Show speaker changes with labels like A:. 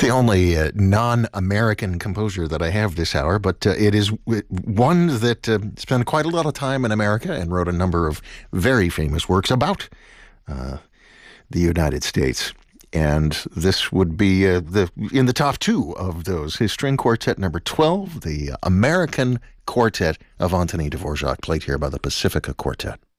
A: It's the only non-American composer that I have this hour, but it is one that spent quite a lot of time in America and wrote a number of very famous works about the United States. And this would be in the top two of those. His string quartet number 12, the American Quartet of Antonin Dvorak, played here by the Pacifica Quartet.